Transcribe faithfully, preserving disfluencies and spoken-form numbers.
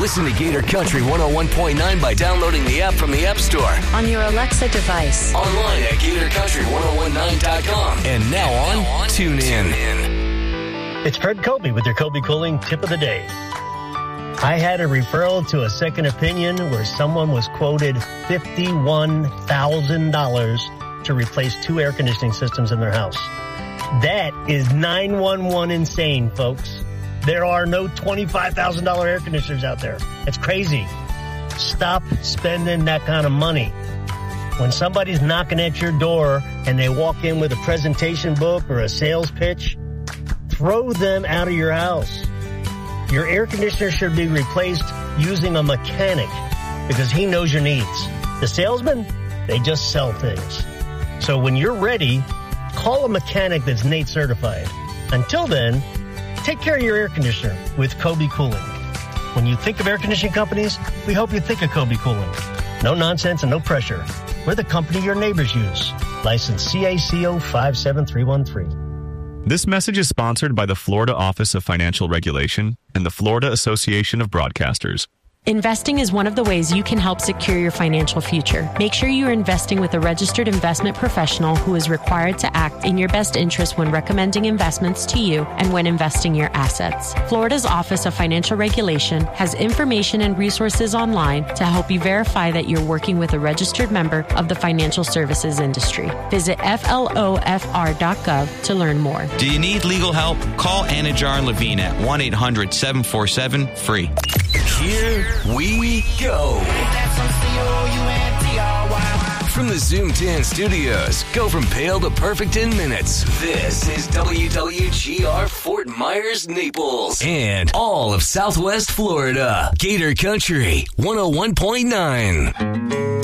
Listen to Gator Country one oh one point nine by downloading the app from the App Store. On your Alexa device. Online at gator country ten nineteen dot com. And now on, now on Tune In. It's Fred Colby with your Colby Cooling Tip of the Day. I had a referral to a second opinion where someone was quoted fifty-one thousand dollars to replace two air conditioning systems in their house. That is nine one one insane, folks. There are no twenty-five thousand dollars air conditioners out there. It's crazy. Stop spending that kind of money. When somebody's knocking at your door and they walk in with a presentation book or a sales pitch, throw them out of your house. Your air conditioner should be replaced using a mechanic because he knows your needs. The salesman, they just sell things. So when you're ready, call a mechanic that's N A T E certified. Until then, take care of your air conditioner with Colby Cooling. When you think of air conditioning companies, we hope you think of Colby Cooling. No nonsense and no pressure. We're the company your neighbors use. License C A C O five seven three one three. This message is sponsored by the Florida Office of Financial Regulation and the Florida Association of Broadcasters. Investing is one of the ways you can help secure your financial future. Make sure you are investing with a registered investment professional who is required to act in your best interest when recommending investments to you and when investing your assets. Florida's Office of Financial Regulation has information and resources online to help you verify that you're working with a registered member of the financial services industry. Visit F L O F R dot gov to learn more. Do you need legal help? Call Anajar and Levine at one eight hundred seven four seven free. Here we go. From the Zoom ten studios, go from pale to perfect in minutes. This is W W G R Fort Myers, Naples, and all of Southwest Florida. Gator Country one oh one point nine.